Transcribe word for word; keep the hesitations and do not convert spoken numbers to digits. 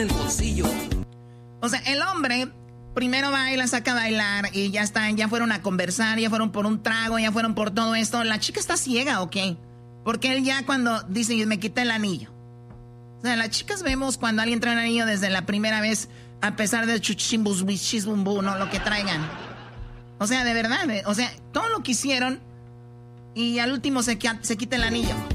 el bolsillo. O sea, el hombre primero va y la saca a bailar y ya están, ya fueron a conversar, ya fueron por un trago, ya fueron por todo esto. ¿La chica está ciega o qué? Porque él ya cuando dice, me quita el anillo. O sea, las chicas vemos cuando alguien trae un anillo desde la primera vez, a pesar del chuchimbus, bichizbumbu, no, lo que traigan. O sea, de verdad, o sea, todo lo que hicieron y al último se, se quita el anillo.